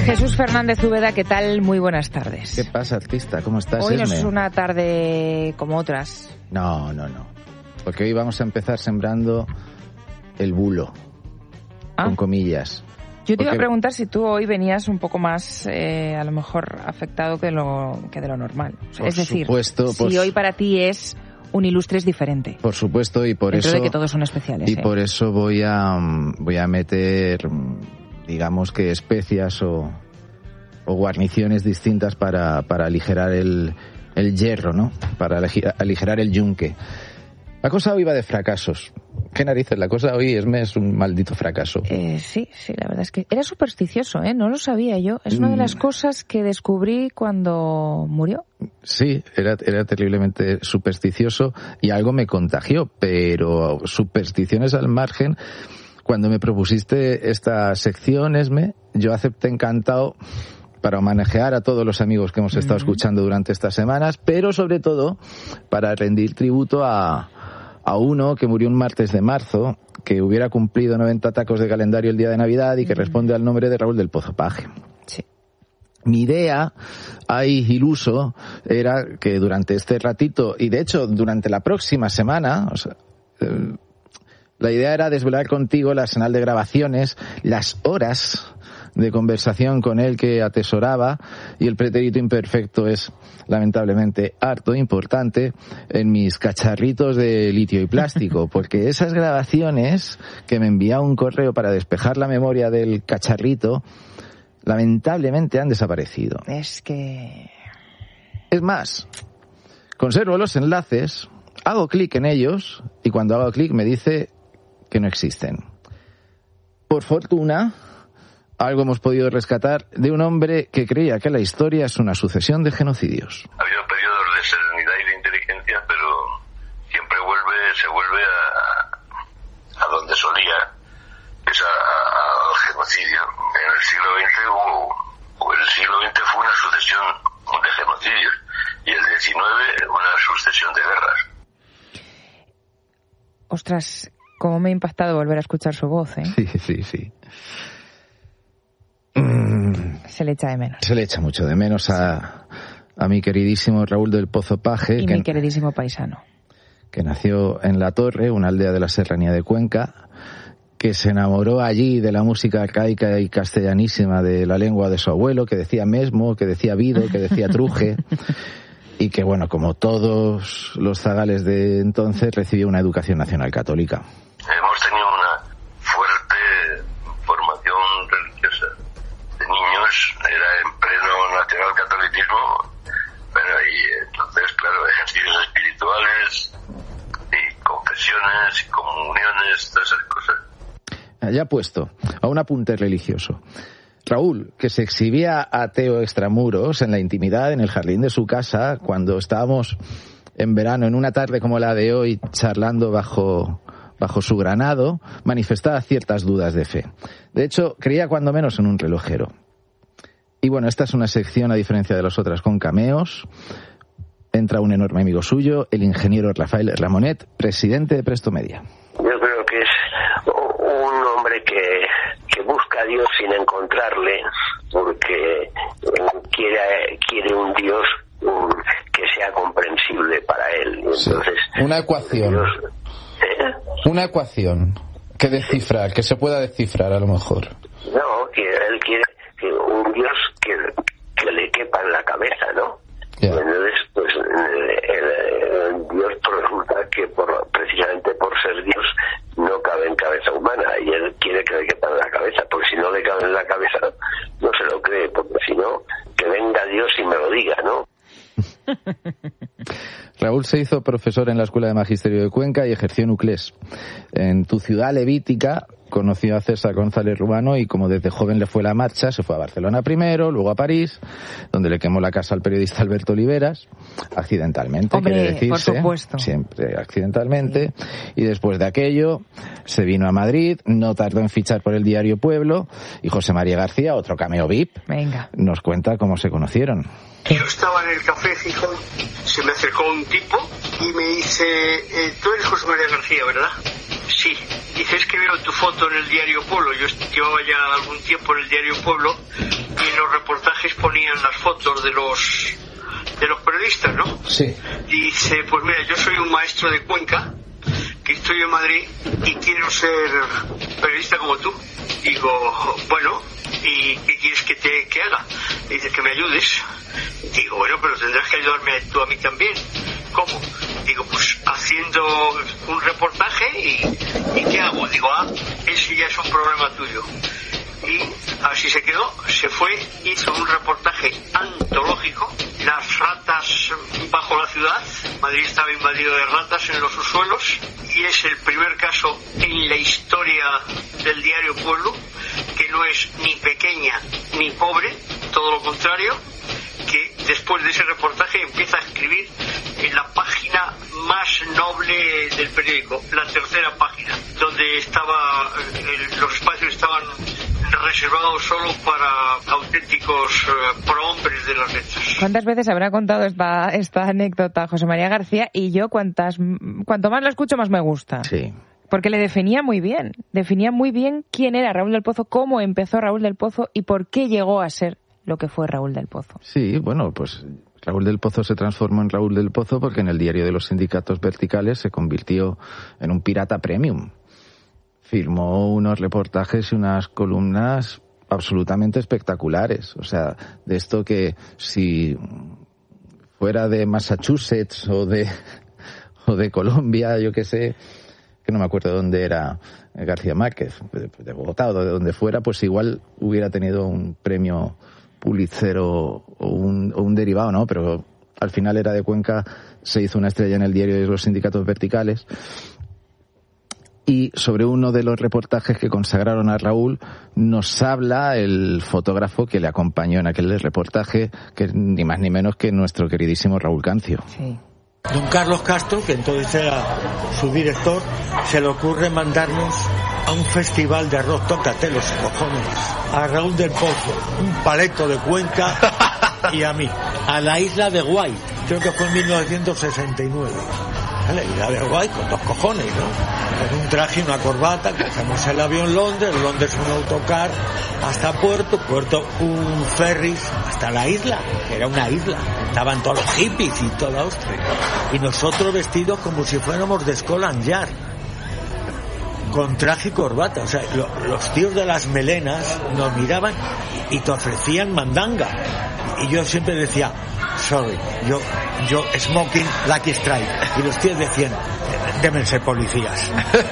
Jesús Fernández Úbeda, ¿qué tal? Muy buenas tardes. ¿Qué pasa, artista? ¿Cómo estás, Hoy no Esme? es una tarde como otras. No. Porque hoy vamos a empezar sembrando el bulo, con comillas. Yo te iba a preguntar si tú hoy venías un poco más, a lo mejor, afectado que de lo normal. Es decir, si hoy para ti es un Ilustres diferente. Por supuesto, y por dentro eso... de que todos son especiales. Y por eso voy a meter, digamos que especias o guarniciones distintas para aligerar el hierro, ¿no? Para aligerar el yunque. La cosa hoy va de fracasos. ¿Qué narices? La cosa hoy es un maldito fracaso. Sí, la verdad es que era supersticioso, no lo sabía yo. Es una de las cosas que descubrí cuando murió. Sí, era terriblemente supersticioso y algo me contagió, pero supersticiones al margen. Cuando me propusiste esta sección, Esme, yo acepté encantado para homenajear a todos los amigos que hemos estado escuchando durante estas semanas, pero sobre todo para rendir tributo a uno que murió un martes de marzo, que hubiera cumplido 90 tacos de calendario el día de Navidad y que responde al nombre de Raúl del Pozo Paje. Sí. Mi idea, ahí iluso, era que durante este ratito, y de hecho durante la próxima semana, la idea era desvelar contigo el arsenal de grabaciones, las horas de conversación con él que atesoraba, y el pretérito imperfecto es lamentablemente harto importante en mis cacharritos de litio y plástico, porque esas grabaciones que me enviaba un correo para despejar la memoria del cacharrito lamentablemente han desaparecido. Es más, conservo los enlaces, hago clic en ellos y cuando hago clic me dice que no existen. Por fortuna, algo hemos podido rescatar de un hombre que creía que la historia es una sucesión de genocidios. Ha habido periodos de serenidad y de inteligencia, pero siempre se vuelve a donde solía, es al genocidio. En el siglo XX el siglo XX fue una sucesión de genocidios y el XIX una sucesión de guerras. Ostras, cómo me ha impactado volver a escuchar su voz, Sí. Se le echa de menos. Se le echa mucho de menos a mi queridísimo Raúl del Pozo Paje. Y mi queridísimo paisano. Que nació en La Torre, una aldea de la serranía de Cuenca, que se enamoró allí de la música arcaica y castellanísima de la lengua de su abuelo, que decía mesmo, que decía vido, que decía truje, y que, bueno, como todos los zagales de entonces, recibió una educación nacional católica. Hemos tenido una fuerte formación religiosa de niños, era en pleno nacionalcatolicismo, y entonces, claro, ejercicios espirituales y confesiones y comuniones, todas esas cosas. Ya puesto, a un apunte religioso. Raúl, que se exhibía ateo extramuros en la intimidad, en el jardín de su casa, cuando estábamos en verano, en una tarde como la de hoy, charlando bajo su granado, manifestaba ciertas dudas de fe. De hecho, creía cuando menos en un relojero. Y bueno, esta es una sección, a diferencia de las otras, con cameos. Entra un enorme amigo suyo, el ingeniero Rafael Ramonet, presidente de Presto Media. Yo creo que es un hombre que busca a Dios sin encontrarle, porque quiere un Dios que sea comprensible para él. Entonces, sí. Una ecuación. Dios, Una ecuación que descifrar, que se pueda descifrar a lo mejor. No, que él quiere un Dios que le quepa en la cabeza, ¿no? Yeah. Entonces, pues el Dios resulta que precisamente por ser Dios no cabe en cabeza humana, y él quiere que le quepa en la cabeza, porque si no le cabe en la cabeza no se lo cree, porque si no, que venga Dios y me lo diga, ¿no? Raúl se hizo profesor en la Escuela de Magisterio de Cuenca y ejerció en Uclés. En tu ciudad levítica conoció a César González Rubano y como desde joven le fue la marcha, se fue a Barcelona primero, luego a París, donde le quemó la casa al periodista Alberto Oliveras, accidentalmente, hombre, quiere decirse, por supuesto. Siempre accidentalmente, y después de aquello se vino a Madrid, no tardó en fichar por el diario Pueblo, y José María García, otro cameo VIP, nos cuenta cómo se conocieron. Yo estaba en el café Gijón, se me acercó un tipo y me dice, tú eres José María García, ¿verdad? Sí. Dice, es que veo tu foto en el diario Pueblo. Yo llevaba ya algún tiempo en el diario Pueblo y en los reportajes ponían las fotos de los periodistas, ¿no? Sí. Dice, pues mira, yo soy un maestro de Cuenca, que estoy en Madrid y quiero ser periodista como tú. Digo, bueno, ¿y qué quieres que haga? Dice, que me ayudes. Digo, bueno, pero tendrás que ayudarme tú a mí también. ¿Cómo? Digo, pues haciendo un reportaje y ¿qué hago? Digo, ese ya es un problema tuyo. Y así se quedó, se fue, hizo un reportaje antológico, las ratas bajo la ciudad. Madrid estaba invadido de ratas en los subsuelos y es el primer caso en la historia del diario Pueblo que no es ni pequeña ni pobre, todo lo contrario, que después de ese reportaje empieza a escribir en la página más noble del periódico, la tercera página, donde los espacios estaban reservados solo para auténticos prohombres de las letras. ¿Cuántas veces habrá contado esta anécdota José María García? Y yo cuanto más la escucho, más me gusta. Sí. Porque le definía muy bien quién era Raúl del Pozo, cómo empezó Raúl del Pozo y por qué llegó a ser lo que fue Raúl del Pozo. Sí, bueno, pues Raúl del Pozo se transformó en Raúl del Pozo porque en el diario de los sindicatos verticales se convirtió en un pirata premium. Firmó unos reportajes y unas columnas absolutamente espectaculares. O sea, de esto que si fuera de Massachusetts o de Colombia, yo qué sé, que no me acuerdo de dónde era García Márquez, de Bogotá o de donde fuera, pues igual hubiera tenido un premio Pulitzer o un derivado, ¿no? Pero al final era de Cuenca, se hizo una estrella en el diario de los sindicatos verticales. Y sobre uno de los reportajes que consagraron a Raúl nos habla el fotógrafo que le acompañó en aquel reportaje, que ni más ni menos que nuestro queridísimo Raúl Cancio. Sí. Don Carlos Castro, que entonces era su director, se le ocurre mandarnos a un festival de rock, tócate los cojones, a Raúl del Pozo, un paleto de Cuenca y a mí, a la isla de Guay, creo que fue en 1969. La isla de Guay con dos cojones, ¿no? Con un traje y una corbata, cogemos el avión Londres un autocar hasta Puerto un ferry hasta la isla, que era una isla, estaban todos los hippies y toda Austria, y nosotros vestidos como si fuéramos de Scotland Yard, con traje y corbata, o sea, los tíos de las melenas nos miraban y te ofrecían mandanga, y yo siempre decía, sorry, yo smoking Lucky Strike, y los tíos decían, deben ser policías.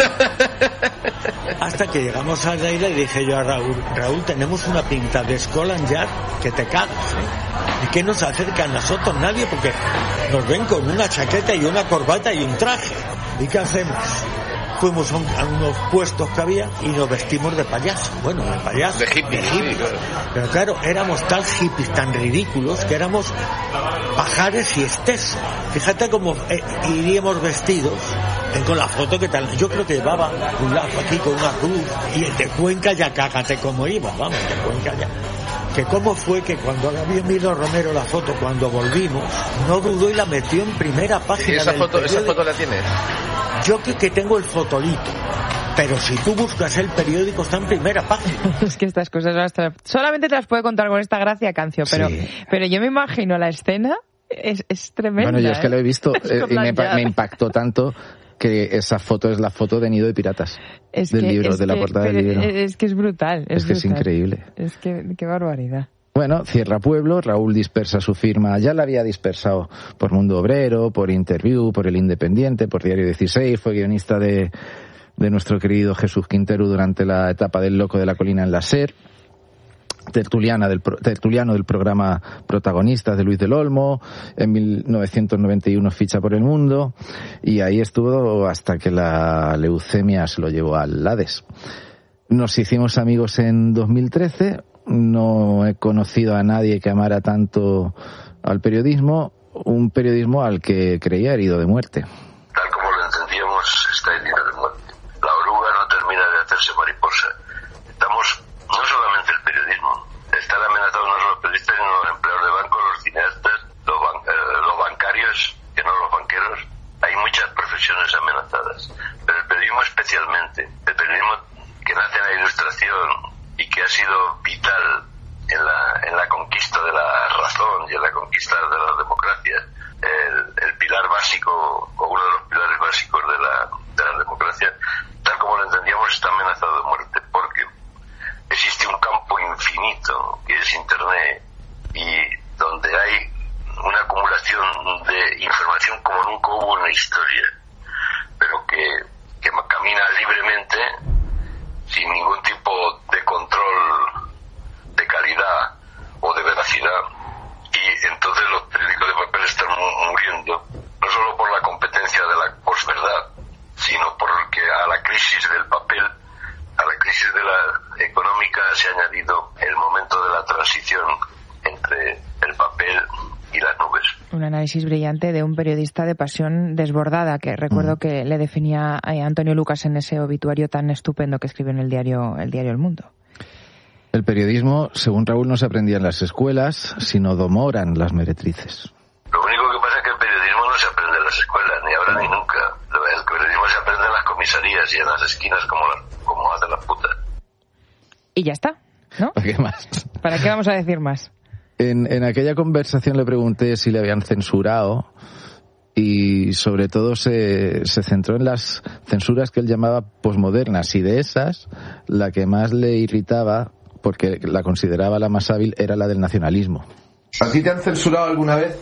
Hasta que llegamos a la isla y dije yo a Raúl, tenemos una pinta de Scotland Yard que te cagas, ¿eh? ¿Y qué nos acerca a nosotros? Nadie, porque nos ven con una chaqueta y una corbata y un traje. ¿Y qué hacemos? Fuimos a unos puestos que había y nos vestimos de payaso. Bueno, de payaso. De hippies. Sí, claro. Pero claro, éramos tan hippies, tan ridículos, que éramos pajares y estesos. Fíjate cómo iríamos vestidos. Tengo la foto que tal. Yo creo que llevaba un lazo aquí con una cruz. Y el de Cuenca ya cágate cómo iba. Vamos, de Cuenca ya. Que cómo fue que cuando había Emilio Romero la foto, cuando volvimos, no dudó y la metió en primera página. ¿Y esa foto la tienes? Yo que tengo el fotolito, pero si tú buscas el periódico está en primera página. Es que estas cosas solamente te las puede contar con esta gracia, Cancio, pero, sí. Pero yo me imagino la escena, es tremenda. Bueno, yo es que lo he visto y me impactó tanto que esa foto es la foto de Nido de Piratas del libro, de la portada del libro. Es que es brutal. Es increíble. Es que qué barbaridad. Bueno, cierra Pueblo, Raúl dispersa su firma, ya la había dispersado por Mundo Obrero, por Interview, por El Independiente, por Diario 16, fue guionista de nuestro querido Jesús Quintero durante la etapa del Loco de la Colina en la SER, tertuliano del programa Protagonistas de Luis del Olmo, en 1991 ficha por El Mundo, y ahí estuvo hasta que la leucemia se lo llevó al Hades. Nos hicimos amigos en 2013, no he conocido a nadie que amara tanto al periodismo, un periodismo al que creía herido de muerte. Tal como lo entendíamos, está herido de muerte. La oruga no termina de hacerse mariposa. Estamos, no solamente el periodismo, están amenazados no solo los periodistas, sino los empleados de banco, los cineastas, los bancarios, que no los banqueros. Hay muchas profesiones amenazadas, pero el periodismo especialmente, el periodismo que nace en la ilustración y que ha sido vital en infinito, que es Internet, y donde hay una acumulación de información como nunca hubo en la historia, pero que camina libremente, sin ningún tipo de control de calidad o de veracidad, y entonces los periódicos de papel están muriendo, no solo por la competencia de la posverdad, sino porque a la crisis del papel, a la crisis de la económica, se ha añadido el momento de la transición entre el papel y las nubes. Un análisis brillante de un periodista de pasión desbordada, que recuerdo que le definía a Antonio Lucas en ese obituario tan estupendo que escribió en el diario El Mundo. El periodismo, según Raúl, no se aprendía en las escuelas, sino domoran las meretrices. Lo único que pasa es que el periodismo no se aprende en las escuelas, ni ahora ni nunca. El periodismo se aprende en las comisarías y en las esquinas como hacen las putas. Y ya está, ¿no? ¿Para qué más? ¿Para qué vamos a decir más? En aquella conversación le pregunté si le habían censurado y sobre todo se centró en las censuras que él llamaba posmodernas, y de esas la que más le irritaba, porque la consideraba la más hábil, era la del nacionalismo. ¿A ti te han censurado alguna vez?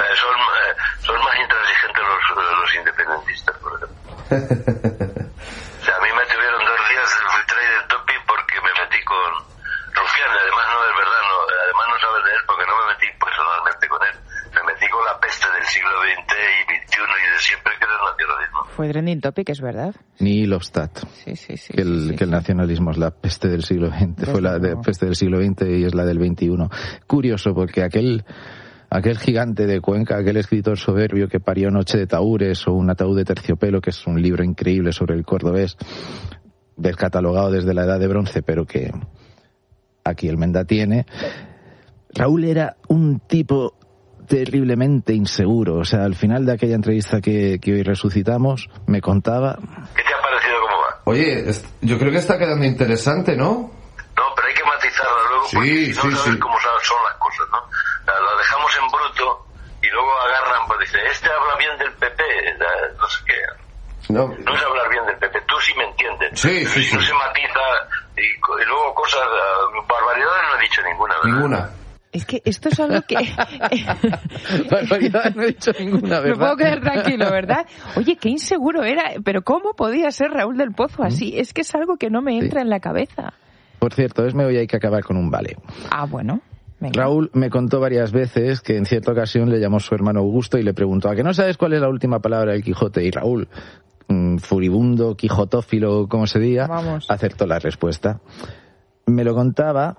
Son más intransigentes los independentistas, por ejemplo. O sea, a mí me tuvieron 2 días fui trade topic porque me metí con Rufián, además no es verdad, además no sabes de él porque no me metí personalmente con él. Me metí con la peste del siglo XX y XXI y de siempre que era el nacionalismo. Fue trending topic, es verdad. Neil Hofstad. Sí. Que el nacionalismo es la peste del siglo XX. Fue la peste del siglo XX y es la del XXI. Curioso, porque aquel gigante de Cuenca, aquel escritor soberbio que parió Noche de Tahúres o Un ataúd de terciopelo, que es un libro increíble sobre el cordobés, descatalogado desde la Edad de Bronce, pero que aquí el Menda tiene. Raúl era un tipo terriblemente inseguro. O sea, al final de aquella entrevista que hoy resucitamos, me contaba... ¿Qué te ha parecido cómo va? Oye, yo creo que está quedando interesante, ¿no? No, pero hay que matizarla luego, porque si no sabes cómo son las cosas, ¿no? Lo dejamos en bruto y luego agarran, pues dice, este habla bien del PP, no sé qué. No es hablar bien del PP, tú sí me entiendes. Sí. No se matiza y luego cosas, barbaridades no he dicho ninguna, ¿verdad? Ninguna. Es que esto es algo que... Barbaridades no he dicho ninguna, ¿verdad? Me puedo quedar tranquilo, ¿verdad? Oye, qué inseguro era, pero ¿cómo podía ser Raúl del Pozo así? Es que es algo que no me entra en la cabeza. Por cierto, hoy hay que acabar con un vale. Ah, bueno. Venga. Raúl me contó varias veces que en cierta ocasión le llamó su hermano Augusto y le preguntó: ¿a que no sabes cuál es la última palabra del Quijote? Y Raúl, furibundo, quijotófilo, como se diga, acertó la respuesta. Me lo contaba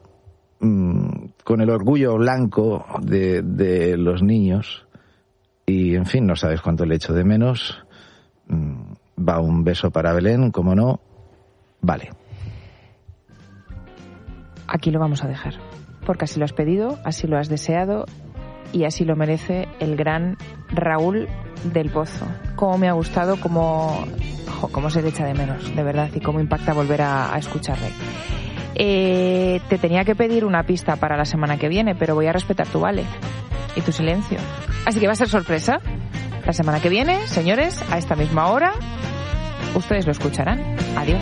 con el orgullo blanco de los niños y, en fin, no sabes cuánto le echo de menos. Va un beso para Belén, como no. Vale. Aquí lo vamos a dejar, porque así lo has pedido, así lo has deseado y así lo merece el gran Raúl del Pozo. Cómo me ha gustado, cómo se le echa de menos, de verdad, y cómo impacta volver a escucharle. Te tenía que pedir una pista para la semana que viene, pero voy a respetar tu vale y tu silencio. Así que va a ser sorpresa. La semana que viene, señores, a esta misma hora, ustedes lo escucharán. Adiós.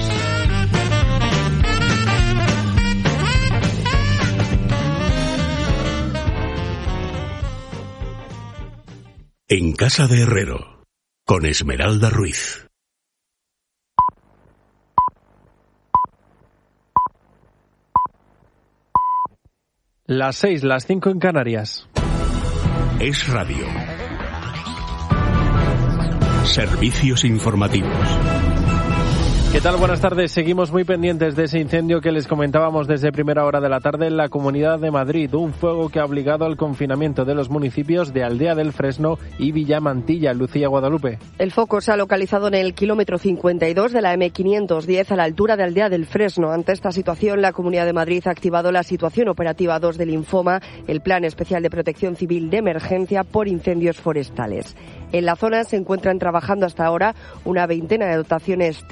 En Casa de Herrero, con Esmeralda Ruiz. Las 6, las 5 en Canarias. Es Radio. Servicios informativos. ¿Qué tal? Buenas tardes. Seguimos muy pendientes de ese incendio que les comentábamos desde primera hora de la tarde en la Comunidad de Madrid. Un fuego que ha obligado al confinamiento de los municipios de Aldea del Fresno y Villamantilla. Lucía Guadalupe. El foco se ha localizado en el kilómetro 52 de la M510 a la altura de Aldea del Fresno. Ante esta situación, la Comunidad de Madrid ha activado la situación operativa 2 del Infoma, el Plan Especial de Protección Civil de Emergencia por Incendios Forestales. En la zona se encuentran trabajando hasta ahora una veintena de dotaciones terrestres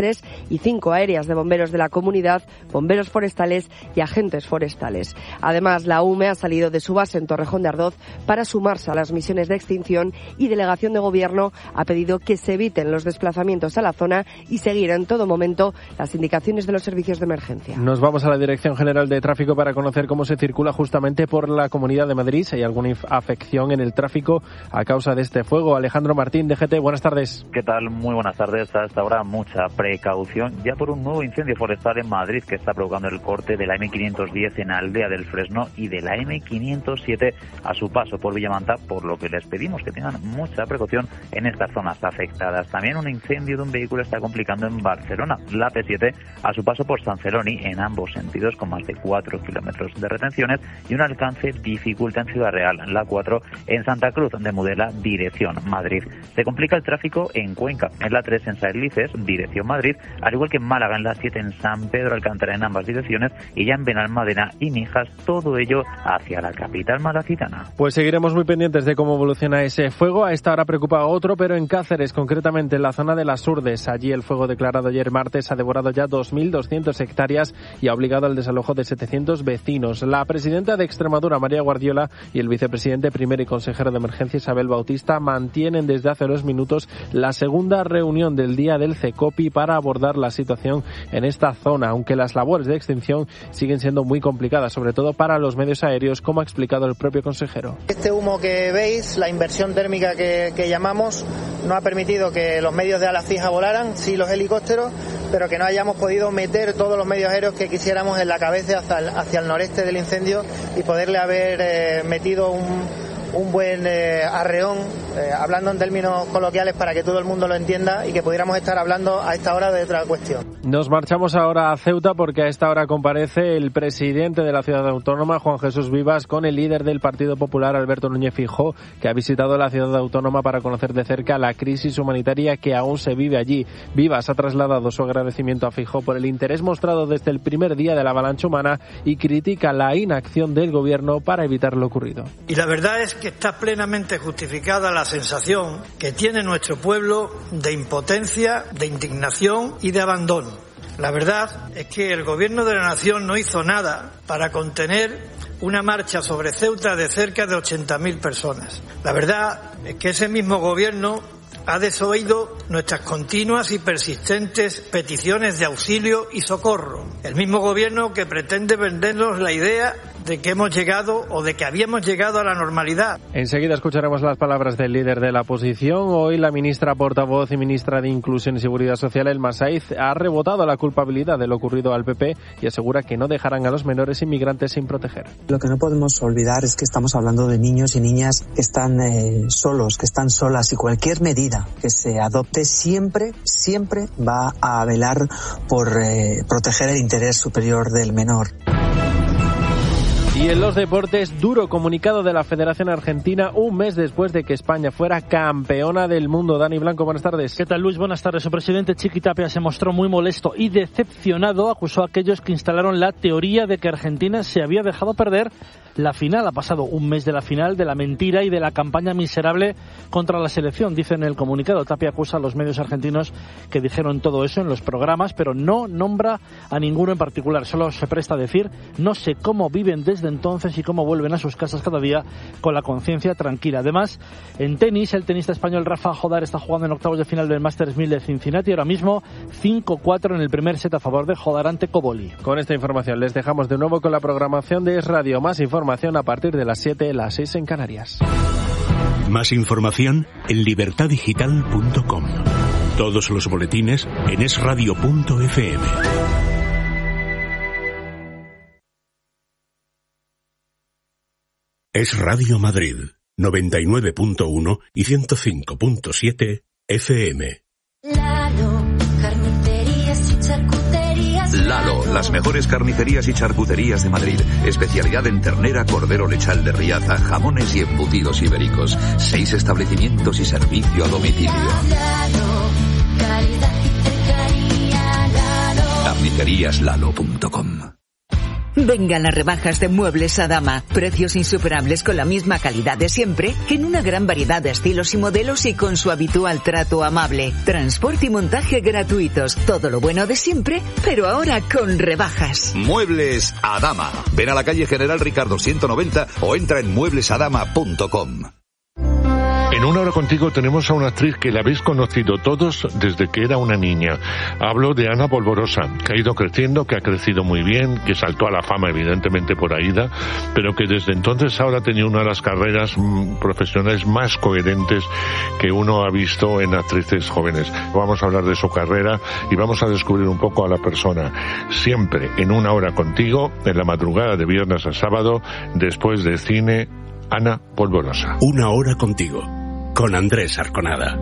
terrestres y 5 aéreas de bomberos de la comunidad, bomberos forestales y agentes forestales. Además, la UME ha salido de su base en Torrejón de Ardoz para sumarse a las misiones de extinción y Delegación de Gobierno ha pedido que se eviten los desplazamientos a la zona y seguir en todo momento las indicaciones de los servicios de emergencia. Nos vamos a la Dirección General de Tráfico para conocer cómo se circula justamente por la Comunidad de Madrid. Si hay alguna afección en el tráfico a causa de este fuego. Alejandro Martín, DGT, buenas tardes. ¿Qué tal? Muy buenas tardes. A esta hora mucha precaución ya por un nuevo incendio forestal en Madrid que está provocando el corte de la M510 en Aldea del Fresno y de la M507 a su paso por Villamanta, por lo que les pedimos que tengan mucha precaución en estas zonas afectadas. También un incendio de un vehículo está complicando en Barcelona, la P7 a su paso por San Celoni en ambos sentidos con más de 4 kilómetros de retenciones y un alcance dificulta en Ciudad Real, la 4 en Santa Cruz de Mudela, dirección Madrid. Se complica el tráfico en Cuenca, en la 3 en Saelices, dirección Madrid, al igual que en Málaga, en la 7 en San Pedro Alcántara en ambas direcciones y ya en Benalmádena y Mijas, todo ello hacia la capital malacitana. Pues seguiremos muy pendientes de cómo evoluciona ese fuego. A esta hora preocupa otro, pero en Cáceres, concretamente en la zona de Las Urdes. Allí el fuego declarado ayer martes ha devorado ya 2.200 hectáreas y ha obligado al desalojo de 700 vecinos. La presidenta de Extremadura, María Guardiola, y el vicepresidente primero y consejero de emergencia, Isabel Bautista, mantienen desde hace unos minutos la segunda reunión del día del CECOPI para abordar la situación en esta zona, aunque las labores de extinción siguen siendo muy complicadas, sobre todo para los medios aéreos, como ha explicado el propio consejero. Este humo que veis, la inversión térmica que llamamos, no ha permitido que los medios de ala fija volaran, sí los helicópteros, pero que no hayamos podido meter todos los medios aéreos que quisiéramos en la cabeza hacia el noreste del incendio y poderle haber metido un buen arreón, hablando en términos coloquiales para que todo el mundo lo entienda y que pudiéramos estar hablando a esta hora de otra cuestión. Nos marchamos ahora a Ceuta porque a esta hora comparece el presidente de la ciudad autónoma, Juan Jesús Vivas, con el líder del Partido Popular, Alberto Núñez Feijóo, que ha visitado la ciudad autónoma para conocer de cerca la crisis humanitaria que aún se vive allí. Vivas ha trasladado su agradecimiento a Feijóo por el interés mostrado desde el primer día de la avalancha humana y critica la inacción del gobierno para evitar lo ocurrido. Y la verdad es que está plenamente justificada la sensación que tiene nuestro pueblo de impotencia, de indignación y de abandono. La verdad es que el gobierno de la nación no hizo nada para contener una marcha sobre Ceuta de cerca de 80.000 personas. La verdad es que ese mismo gobierno ha desoído nuestras continuas y persistentes peticiones de auxilio y socorro. El mismo gobierno que pretende vendernos la idea de que hemos llegado o de que habíamos llegado a la normalidad. Enseguida escucharemos las palabras del líder de la oposición. Hoy la ministra portavoz y ministra de Inclusión y Seguridad Social, Elma Saiz, ha rebotado la culpabilidad de lo ocurrido al PP y asegura que no dejarán a los menores inmigrantes sin proteger. Lo que no podemos olvidar es que estamos hablando de niños y niñas que están solos, que están solas, y cualquier medida que se adopte siempre va a velar por proteger el interés superior del menor. Y en los deportes, duro comunicado de la Federación Argentina un mes después de que España fuera campeona del mundo. Dani Blanco, buenas tardes. ¿Qué tal, Luis? Buenas tardes. Su presidente Chiqui Tapia se mostró muy molesto y decepcionado. Acusó a aquellos que instalaron la teoría de que Argentina se había dejado perder la final. Ha pasado un mes de la final, de la mentira y de la campaña miserable contra la selección, dice en el comunicado. Tapia acusa a los medios argentinos que dijeron todo eso en los programas, pero no nombra a ninguno en particular. Solo se presta a decir no sé cómo viven desde entonces y cómo vuelven a sus casas cada día con la conciencia tranquila. Además, en tenis, el tenista español Rafa Jodar está jugando en octavos de final del Masters 1000 de Cincinnati. Ahora mismo 5-4 en el primer set a favor de Jodar ante Coboli. Con esta información les dejamos de nuevo con la programación de Es Radio. Más información a partir de las 7, las 6 en Canarias. Más información en libertadigital.com. Todos los boletines en esradio.fm. Es Radio Madrid, 99.1 y 105.7 FM. Lalo, las mejores carnicerías y charcuterías de Madrid. Especialidad en ternera, cordero lechal de Riaza, jamones y embutidos ibéricos. 6 establecimientos y servicio a domicilio. Carniceríaslalo.com. Vengan las rebajas de Muebles Adama. Precios insuperables con la misma calidad de siempre, en una gran variedad de estilos y modelos y con su habitual trato amable. Transporte y montaje gratuitos. Todo lo bueno de siempre, pero ahora con rebajas. Muebles Adama. Ven a la calle General Ricardo 190 o entra en mueblesadama.com. En Una Hora Contigo tenemos a una actriz que la habéis conocido todos desde que era una niña. Hablo de Ana Polvorosa, que ha ido creciendo, que ha crecido muy bien, que saltó a la fama evidentemente por Aída, pero que desde entonces ahora ha tenido una de las carreras profesionales más coherentes que uno ha visto en actrices jóvenes. Vamos a hablar de su carrera y vamos a descubrir un poco a la persona. Siempre en Una Hora Contigo, en la madrugada de viernes a sábado, después de cine, Ana Polvorosa. Una Hora Contigo, con Andrés Arconada.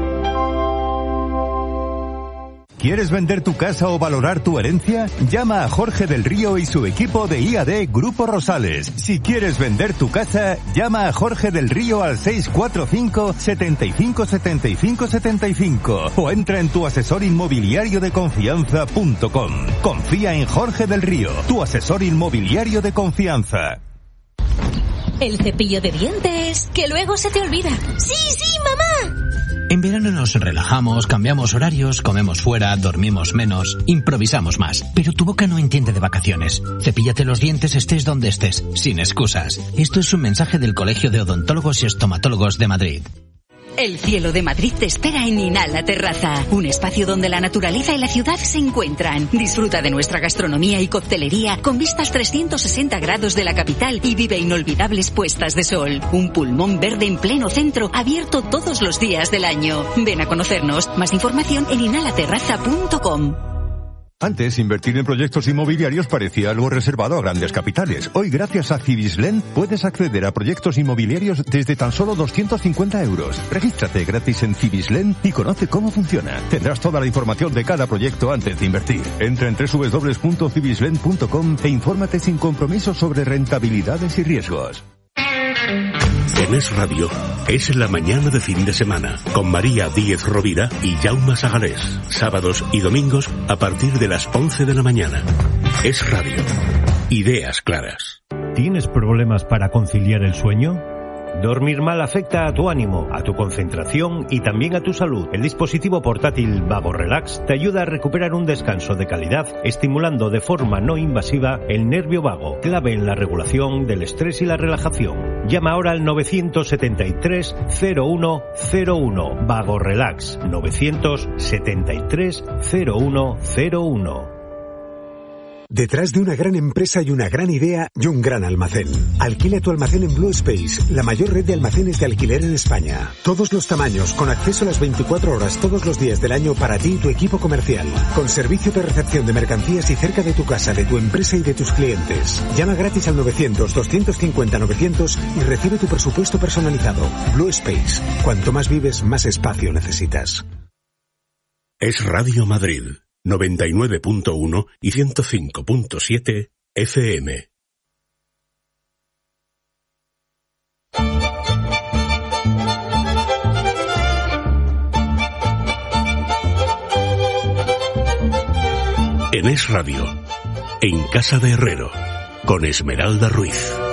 ¿Quieres vender tu casa o valorar tu herencia? Llama a Jorge del Río y su equipo de IAD Grupo Rosales. Si quieres vender tu casa, llama a Jorge del Río al 645 75 75 75 o entra en tuasesorinmobiliariodeconfianza.com. Confía en Jorge del Río, tu asesor inmobiliario de confianza. El cepillo de dientes, que luego se te olvida. ¡Sí, mamá! En verano nos relajamos, cambiamos horarios, comemos fuera, dormimos menos, improvisamos más. Pero tu boca no entiende de vacaciones. Cepíllate los dientes estés donde estés, sin excusas. Esto es un mensaje del Colegio de Odontólogos y Estomatólogos de Madrid. El cielo de Madrid te espera en Inhala Terraza, un espacio donde la naturaleza y la ciudad se encuentran. Disfruta de nuestra gastronomía y coctelería con vistas 360 grados de la capital y vive inolvidables puestas de sol. Un pulmón verde en pleno centro, abierto todos los días del año. Ven a conocernos. Más información en inhalaterraza.com. Antes, invertir en proyectos inmobiliarios parecía algo reservado a grandes capitales. Hoy, gracias a Cibislen, puedes acceder a proyectos inmobiliarios desde tan solo 250 euros. Regístrate gratis en Cibislen y conoce cómo funciona. Tendrás toda la información de cada proyecto antes de invertir. Entra en www.cibislen.com e infórmate sin compromiso sobre rentabilidades y riesgos. En Es Radio, es la mañana de fin de semana, con María Díez Rovira y Jaume Sagalés. Sábados y domingos a partir de las 11 de la mañana. Es Radio. Ideas claras. ¿Tienes problemas para conciliar el sueño? Dormir mal afecta a tu ánimo, a tu concentración y también a tu salud. El dispositivo portátil Vago Relax te ayuda a recuperar un descanso de calidad, estimulando de forma no invasiva el nervio vago, clave en la regulación del estrés y la relajación. Llama ahora al 973 0101. Vago Relax 973 0101. Detrás de una gran empresa hay una gran idea y un gran almacén. Alquila tu almacén en Blue Space, la mayor red de almacenes de alquiler en España. Todos los tamaños, con acceso a las 24 horas todos los días del año para ti y tu equipo comercial. Con servicio de recepción de mercancías y cerca de tu casa, de tu empresa y de tus clientes. Llama gratis al 900-250-900 y recibe tu presupuesto personalizado. Blue Space. Cuanto más vives, más espacio necesitas. Es Radio Madrid. 99.1 y 105.7 FM. En Es Radio, en Casa de Herrero, con Esmeralda Ruiz.